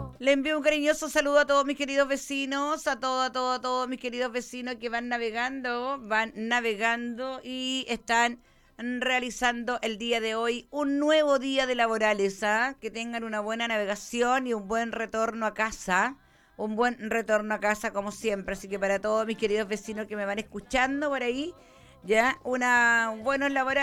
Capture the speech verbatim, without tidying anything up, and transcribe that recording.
Le envío un cariñoso saludo a todos mis queridos vecinos, a todos, a todos, a todos mis queridos vecinos que van navegando, van navegando y están realizando el día de hoy un nuevo día de laborales, ¿ah? Que tengan una buena navegación y un buen retorno a casa, un buen retorno a casa como siempre. Así que para todos mis queridos vecinos que me van escuchando por ahí, ya, una buenos laborales.